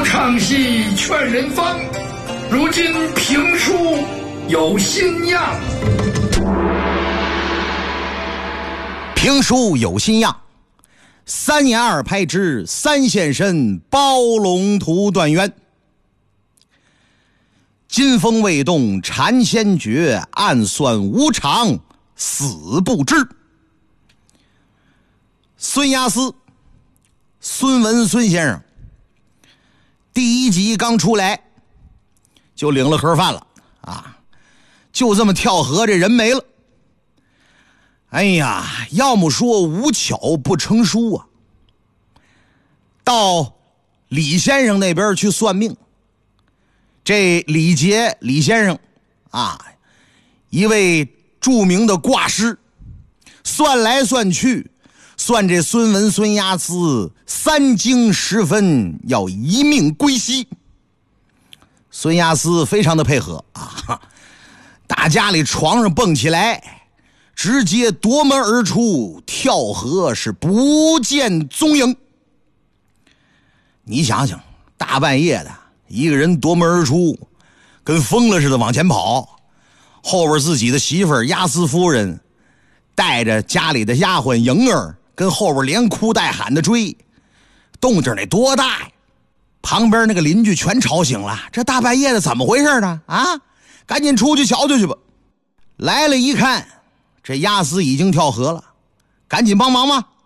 唱戏劝人方，如今评书有新样。 评书有新样，3言2拍之三现身，包龙图断渊。金风未动禅先觉，暗算无常死不知。孙押司，孙文孙先生，第1集刚出来就领了盒饭了啊！就这么跳河，这人没了。哎呀，要么说无巧不成书啊！到李先生那边去算命，这李杰李先生啊，一位著名的卦师，算来算去，算这孙文孙押司3更10分要一命归西。孙押司非常的配合啊，打家里床上蹦起来，直接夺门而出，跳河是不见踪影。你想想，大半夜的一个人夺门而出，跟疯了似的往前跑，后边自己的媳妇儿押司夫人带着家里的丫鬟莹儿跟后边连哭带喊的追，动静得多大呀！旁边那个邻居全吵醒了，这大半夜的怎么回事呢？啊，赶紧出去瞧瞧去吧。来了一看，这押司已经跳河了，赶紧帮忙吧。